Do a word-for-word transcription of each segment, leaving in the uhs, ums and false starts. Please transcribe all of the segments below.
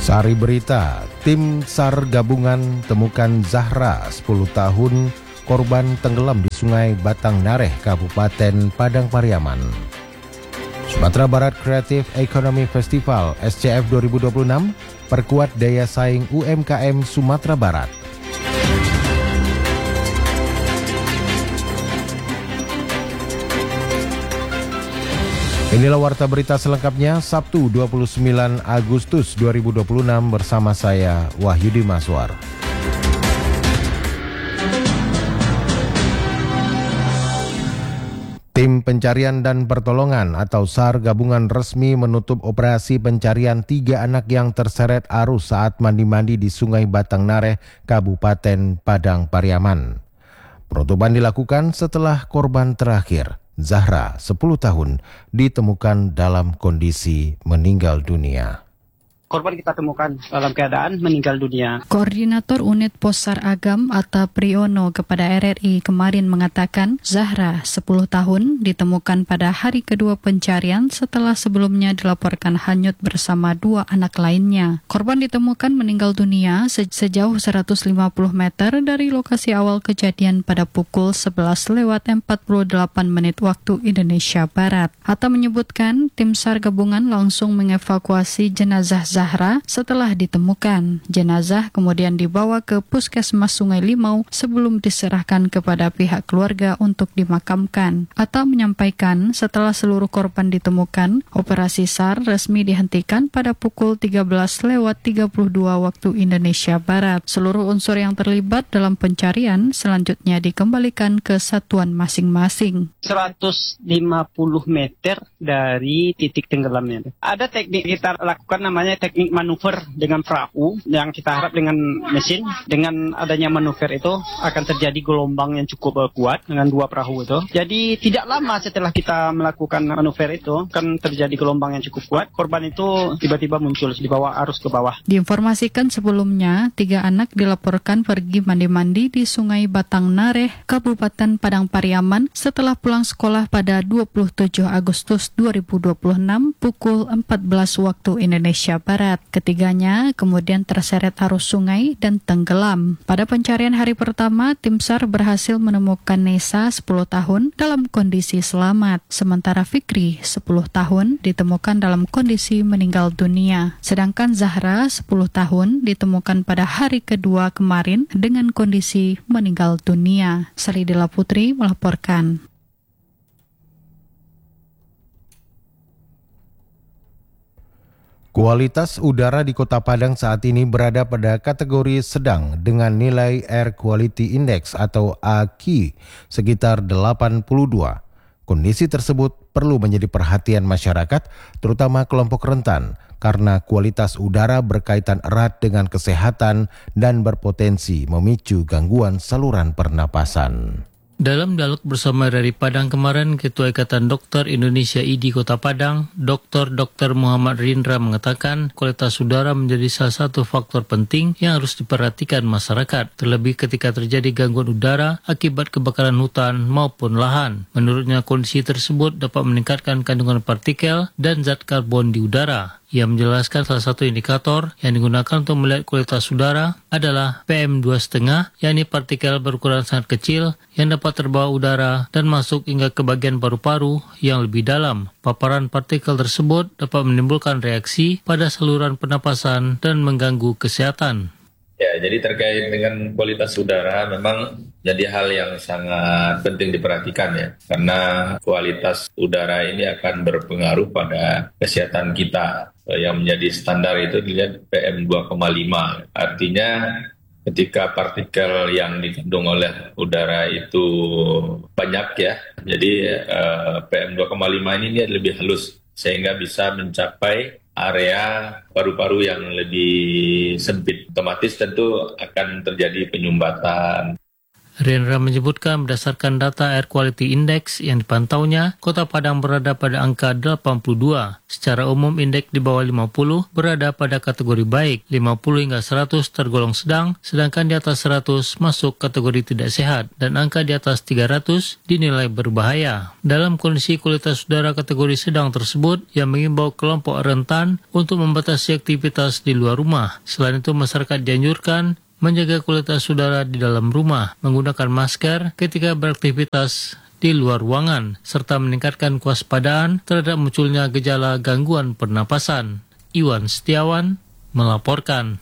Sari berita, tim SAR gabungan temukan Zahra, sepuluh tahun, korban tenggelam di Sungai Batang Nareh, Kabupaten Padang Pariaman. Sumatera Barat Creative Economy Festival S C F dua ribu dua puluh enam perkuat daya saing U M K M Sumatera Barat. Inilah warta berita selengkapnya Sabtu dua puluh sembilan Agustus dua ribu dua puluh enam bersama saya Wahyudi Maswar. Tim Pencarian dan Pertolongan atau SAR gabungan resmi menutup operasi pencarian tiga anak yang terseret arus saat mandi-mandi di Sungai Batang Nareh, Kabupaten Padang Pariaman. Penutupan dilakukan setelah korban terakhir, Zahra, sepuluh tahun, ditemukan dalam kondisi meninggal dunia. Korban kita temukan dalam keadaan meninggal dunia. Koordinator Unit Possar Agam Atta Priyono kepada R R I kemarin mengatakan Zahra, sepuluh tahun, ditemukan pada hari kedua pencarian setelah sebelumnya dilaporkan hanyut bersama dua anak lainnya. Korban ditemukan meninggal dunia se- sejauh seratus lima puluh meter dari lokasi awal kejadian pada pukul sebelas lewat empat puluh delapan menit waktu Indonesia Barat. Atta menyebutkan tim SAR gabungan langsung mengevakuasi jenazah Zahra setelah ditemukan. Jenazah kemudian dibawa ke Puskesmas Sungai Limau sebelum diserahkan kepada pihak keluarga untuk dimakamkan. Atta menyampaikan setelah seluruh korban ditemukan, operasi SAR resmi dihentikan pada pukul tiga belas lewat tiga puluh dua waktu Indonesia Barat. Seluruh unsur yang terlibat dalam pencarian selanjutnya dikembalikan ke satuan masing-masing. seratus lima puluh meter dari titik tenggelamnya. Ada teknik kita lakukan namanya teknik manuver dengan perahu yang kita harap dengan mesin, dengan adanya manuver itu akan terjadi gelombang yang cukup kuat dengan dua perahu itu. Jadi tidak lama setelah kita melakukan manuver itu kan terjadi gelombang yang cukup kuat. Korban itu tiba-tiba muncul di bawah arus ke bawah. Diinformasikan sebelumnya, tiga anak dilaporkan pergi mandi-mandi di Sungai Batang Nareh, Kabupaten Padang Pariaman setelah pulang sekolah pada dua puluh tujuh Agustus dua ribu dua puluh enam pukul empat belas waktu Indonesia Barat. Ketiganya kemudian terseret arus sungai dan tenggelam. Pada pencarian hari pertama, tim SAR berhasil menemukan Nesa, sepuluh tahun, dalam kondisi selamat. Sementara Fikri, sepuluh tahun, ditemukan dalam kondisi meninggal dunia. Sedangkan Zahra, sepuluh tahun, ditemukan pada hari kedua kemarin dengan kondisi meninggal dunia. Salidila Putri melaporkan. Kualitas udara di Kota Padang saat ini berada pada kategori sedang dengan nilai Air Quality Index atau A Q I sekitar delapan puluh dua. Kondisi tersebut perlu menjadi perhatian masyarakat, terutama kelompok rentan, karena kualitas udara berkaitan erat dengan kesehatan dan berpotensi memicu gangguan saluran pernapasan. Dalam dialog bersama dari Padang kemarin, Ketua Ikatan Dokter Indonesia I D I Kota Padang, Doktor Dokter Muhammad Rindra mengatakan kualitas udara menjadi salah satu faktor penting yang harus diperhatikan masyarakat, terlebih ketika terjadi gangguan udara akibat kebakaran hutan maupun lahan. Menurutnya kondisi tersebut dapat meningkatkan kandungan partikel dan zat karbon di udara. Ia menjelaskan salah satu indikator yang digunakan untuk melihat kualitas udara adalah P M dua koma lima, yakni partikel berukuran sangat kecil yang dapat terbawa udara dan masuk hingga ke bagian paru-paru yang lebih dalam. Paparan partikel tersebut dapat menimbulkan reaksi pada saluran pernapasan dan mengganggu kesehatan. Ya, jadi terkait dengan kualitas udara memang jadi hal yang sangat penting diperhatikan ya, karena kualitas udara ini akan berpengaruh pada kesehatan kita. Yang menjadi standar itu dilihat P M dua koma lima, artinya ketika partikel yang dikandung oleh udara itu banyak ya, jadi eh, P M dua koma lima ini dia lebih halus sehingga bisa mencapai area paru-paru yang lebih sempit. Otomatis tentu akan terjadi penyumbatan. Rindra menyebutkan berdasarkan data Air Quality Index yang dipantaunya, Kota Padang berada pada angka delapan puluh dua. Secara umum indeks di bawah lima puluh berada pada kategori baik, lima puluh hingga seratus tergolong sedang, sedangkan di atas seratus masuk kategori tidak sehat, dan angka di atas tiga ratus dinilai berbahaya. Dalam kondisi kualitas udara kategori sedang tersebut, yang mengimbau kelompok rentan untuk membatasi aktivitas di luar rumah. Selain itu, masyarakat dianjurkan menjaga kualitas udara di dalam rumah, menggunakan masker ketika beraktivitas di luar ruangan, serta meningkatkan kewaspadaan terhadap munculnya gejala gangguan pernapasan. Iwan Setiawan melaporkan.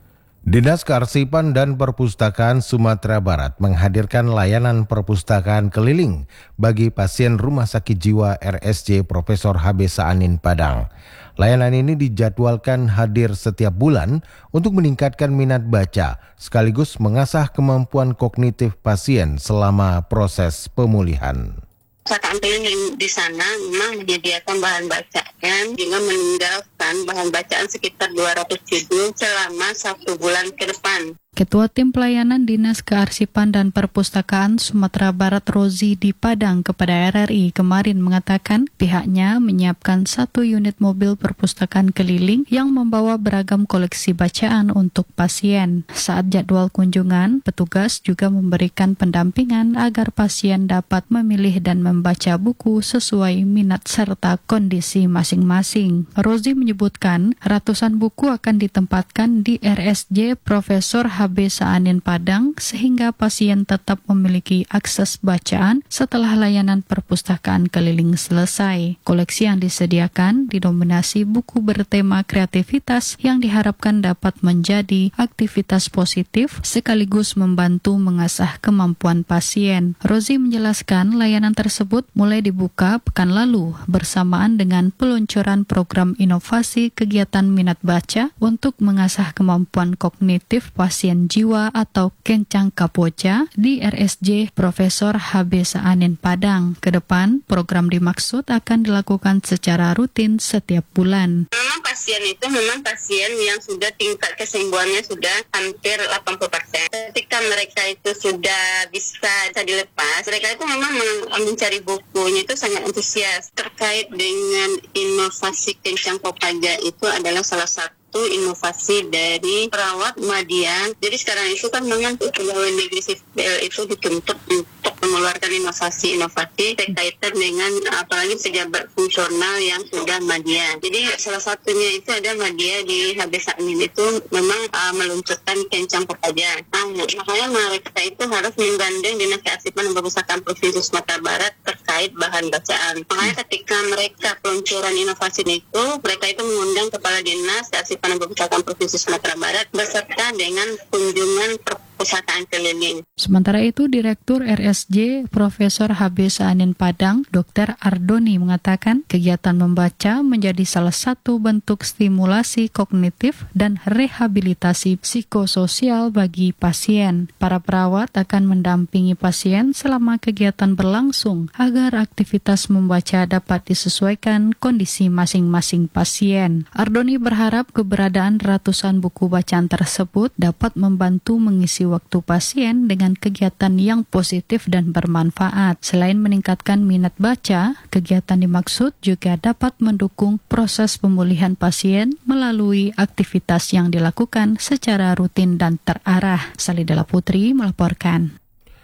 Dinas Kearsipan dan Perpustakaan Sumatera Barat menghadirkan layanan perpustakaan keliling bagi pasien Rumah Sakit Jiwa R S J Profesor H B Saanin Padang. Layanan ini dijadwalkan hadir setiap bulan untuk meningkatkan minat baca, sekaligus mengasah kemampuan kognitif pasien selama proses pemulihan. Perpustakaan keliling di sana memang menyediakan bahan bacaan, juga meninggalkan bahan bacaan sekitar dua ratus judul selama satu bulan ke depan. Ketua Tim Pelayanan Dinas Kearsipan dan Perpustakaan Sumatera Barat Rozi di Padang kepada R R I kemarin mengatakan pihaknya menyiapkan satu unit mobil perpustakaan keliling yang membawa beragam koleksi bacaan untuk pasien. Saat jadwal kunjungan, petugas juga memberikan pendampingan agar pasien dapat memilih dan membaca buku sesuai minat serta kondisi masing-masing. Rozi menyebutkan ratusan buku akan ditempatkan di R S J Profesor H B Saanin Padang sehingga pasien tetap memiliki akses bacaan setelah layanan perpustakaan keliling selesai. Koleksi yang disediakan didominasi buku bertema kreativitas yang diharapkan dapat menjadi aktivitas positif sekaligus membantu mengasah kemampuan pasien. Rozi menjelaskan layanan tersebut mulai dibuka pekan lalu bersamaan dengan peluncuran program inovasi kegiatan minat baca untuk mengasah kemampuan kognitif pasien jiwa atau Kencang Kapoca di R S J Profesor H B Saanin Padang. Kedepan, program dimaksud akan dilakukan secara rutin setiap bulan. Memang pasien itu memang pasien yang sudah tingkat kesembuhannya sudah hampir delapan puluh persen. Ketika mereka itu sudah bisa, bisa dilepas, mereka itu memang mencari bukunya itu sangat antusias. Terkait dengan inovasi Kencang Kapoca itu adalah salah satu Itu inovasi dari perawat Madian. Jadi sekarang itu kan memang pegawai negeri sipil itu dituntut untuk mengeluarkan inovasi-inovasi berkaitan dengan apalagi pejabat fungsional yang sudah Madian. Jadi salah satunya itu ada Madian di H B Saanin itu memang uh, meluncurkan Kencang Kapoca. Nah, makanya mereka itu harus menggandeng Dinas Kearsipan dan Perpustakaan Provinsi Sumatera Barat terkait bahan bacaan. Makanya ketika mereka peluncuran inovasi itu, mereka itu mengundang Kepala Dinas Kearsipan dan Perpustakaan Provinsi Sumatera Barat beserta dengan kunjungan perpustakaan keliling. Sementara itu, Direktur R S J Profesor H B Saanin Padang, Dokter Ardoni mengatakan kegiatan membaca menjadi salah satu bentuk stimulasi kognitif dan rehabilitasi psikososial bagi pasien. Para perawat akan mendampingi pasien selama kegiatan berlangsung agar aktivitas membaca dapat disesuaikan kondisi masing-masing pasien. Ardoni berharap keberadaan ratusan buku bacaan tersebut dapat membantu mengisi waktu pasien dengan kegiatan yang positif dan bermanfaat. Selain meningkatkan minat baca, kegiatan dimaksud juga dapat mendukung proses pemulihan pasien melalui aktivitas yang dilakukan secara rutin dan terarah. Salidela Putri melaporkan.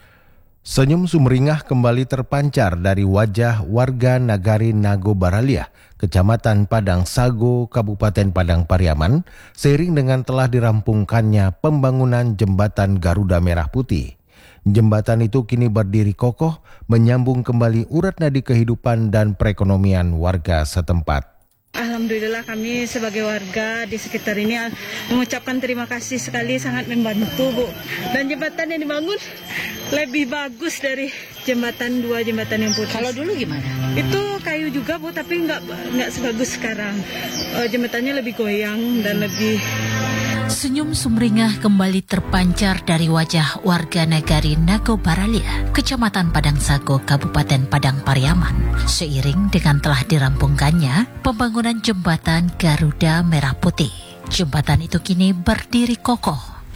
Senyum sumringah kembali terpancar dari wajah warga Nagari Nago Baralia, Kecamatan Padang Sago, Kabupaten Padang Pariaman, seiring dengan telah dirampungkannya pembangunan jembatan Garuda Merah Putih. Jembatan itu kini berdiri kokoh, menyambung kembali urat nadi kehidupan dan perekonomian warga setempat. Alhamdulillah kami sebagai warga di sekitar ini mengucapkan terima kasih sekali, sangat membantu Bu. Dan jembatan yang dibangun lebih bagus dari jembatan dua jembatan yang putus. Kalau dulu gimana? Itu kayu juga Bu, tapi nggak nggak sebagus sekarang. Uh, jembatannya lebih goyang dan lebih. Senyum sumringah kembali terpancar dari wajah warga Nagari Nago Baralia, Kecamatan Padang Sago, Kabupaten Padang Pariaman, seiring dengan telah dirampungkannya pembangunan jembatan Garuda Merah Putih. Jembatan itu kini berdiri kokoh,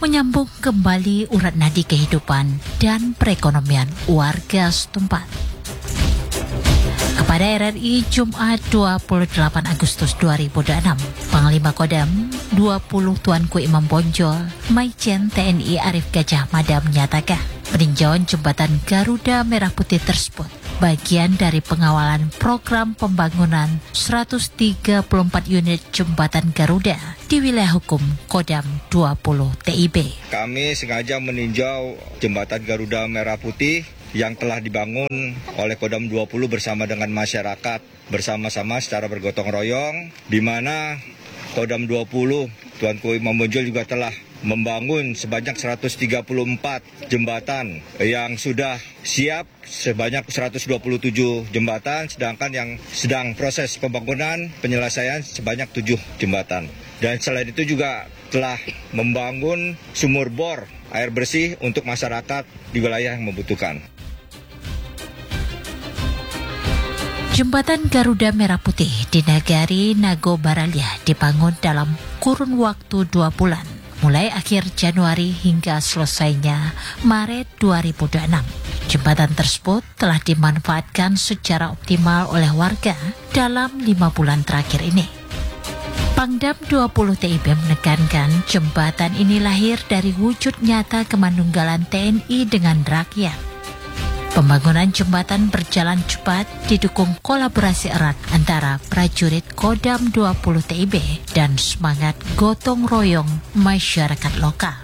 menyambung kembali urat nadi kehidupan dan perekonomian warga setempat. Kepada R R I Jumat dua puluh delapan Agustus dua ribu dua puluh enam, Panglima Kodam dua puluh Tuanku Imam Bonjol, Maijen T N I Arif Gajah Mada menyatakan peninjauan jembatan Garuda Merah Putih tersebut bagian dari pengawalan program pembangunan seratus tiga puluh empat unit jembatan Garuda di wilayah hukum Kodam dua puluh T I B. Kami sengaja meninjau jembatan Garuda Merah Putih yang telah dibangun oleh Kodam dua puluh bersama dengan masyarakat bersama-sama secara bergotong royong, di mana Kodam dua puluh Tuanku Imam Bonjol juga telah membangun sebanyak seratus tiga puluh empat jembatan yang sudah siap sebanyak seratus dua puluh tujuh jembatan, sedangkan yang sedang proses pembangunan penyelesaian sebanyak tujuh jembatan. Dan selain itu juga telah membangun sumur bor air bersih untuk masyarakat di wilayah yang membutuhkan. Jembatan Garuda Merah Putih di Nagari Nago Baralia dibangun dalam kurun waktu dua bulan, mulai akhir Januari hingga selesainya Maret dua ribu dua puluh enam. Jembatan tersebut telah dimanfaatkan secara optimal oleh warga dalam lima bulan terakhir ini. Pangdam dua puluh T I B menekankan jembatan ini lahir dari wujud nyata kemanunggalan T N I dengan rakyat. Pembangunan jembatan berjalan cepat didukung kolaborasi erat antara prajurit Kodam dua puluh T I B dan semangat gotong royong masyarakat lokal.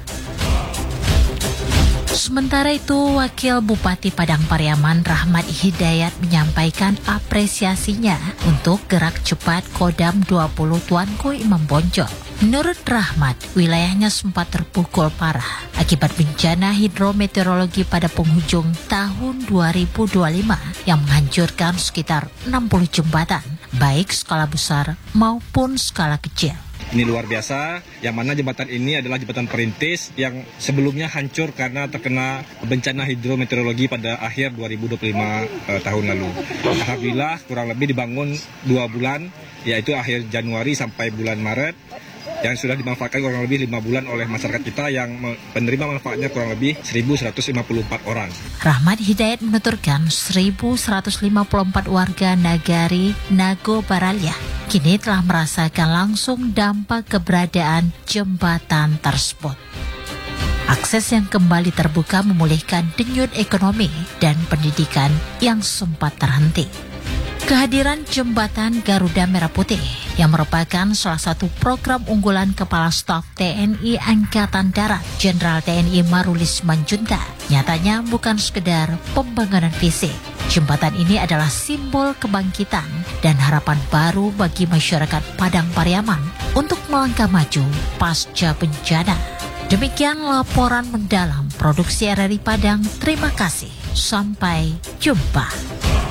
Sementara itu, Wakil Bupati Padang Pariaman Rahmat Hidayat menyampaikan apresiasinya untuk gerak cepat Kodam dua puluh Tuanku Imam Bonjol. Menurut Rahmat, wilayahnya sempat terpukul parah akibat bencana hidrometeorologi pada penghujung tahun dua ribu dua puluh lima yang menghancurkan sekitar enam puluh jembatan, baik skala besar maupun skala kecil. Ini luar biasa, yang mana jembatan ini adalah jembatan perintis yang sebelumnya hancur karena terkena bencana hidrometeorologi pada akhir dua ribu dua puluh lima eh, tahun lalu. Alhamdulillah kurang lebih dibangun dua bulan, yaitu akhir Januari sampai bulan Maret, yang sudah dimanfaatkan kurang lebih lima bulan oleh masyarakat kita yang penerima manfaatnya kurang lebih seribu seratus lima puluh empat orang. Rahmat Hidayat menuturkan seribu seratus lima puluh empat warga Nagari Nago Baralia kini telah merasakan langsung dampak keberadaan jembatan tersebut. Akses yang kembali terbuka memulihkan denyut ekonomi dan pendidikan yang sempat terhenti. Kehadiran jembatan Garuda Merah Putih yang merupakan salah satu program unggulan Kepala Staf T N I Angkatan Darat Jenderal T N I Marulis Manjunta nyatanya bukan sekedar pembangunan fisik. Jembatan ini adalah simbol kebangkitan dan harapan baru bagi masyarakat Padang Pariaman untuk melangkah maju pasca bencana. Demikian laporan mendalam produksi R R I Padang. Terima kasih. Sampai jumpa.